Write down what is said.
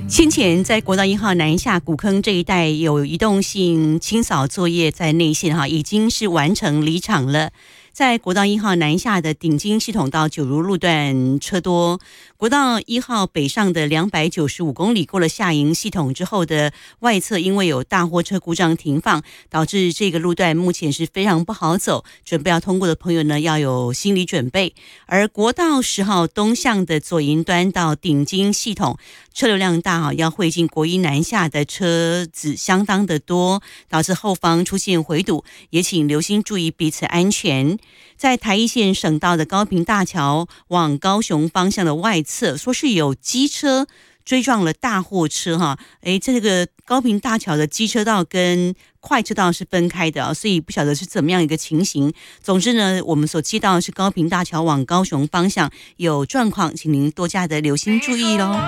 先前在国道1号南下古坑这一带有移动性清扫作业在内线已经是完成离场了。在国道1号南下的顶金系统到九如路段车多，国道1号北上的295公里过了下营系统之后的外侧，因为有大货车故障停放，导致这个路段目前是非常不好走，准备要通过的朋友呢要有心理准备。而国道10号东向的左营端到顶金系统车流量大，要汇进国一南下的车子相当的多，导致后方出现回堵，也请留心注意彼此安全。在台一线省道的高屏大桥往高雄方向的外侧，说是有机车追撞了大货车这个高屏大桥的机车道跟快车道是分开的所以不晓得是怎么样一个情形。总之呢，我们所接到的是高屏大桥往高雄方向有状况，请您多加的留心注意咯。